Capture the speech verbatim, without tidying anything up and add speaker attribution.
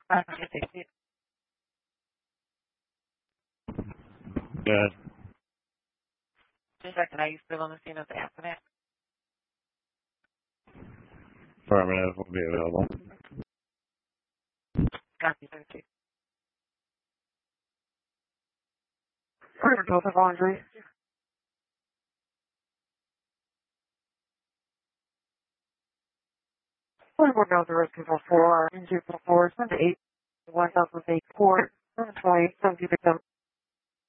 Speaker 1: Good.
Speaker 2: Just checking, are you still on the scene of the accident?
Speaker 1: Affirmative will be available.
Speaker 2: Copy, thank you.
Speaker 3: Further Joseph Andre. twenty-four thousand rescue for four, injured for four, seven to eight, one thousand eight, four, seven twenty, seventy victim.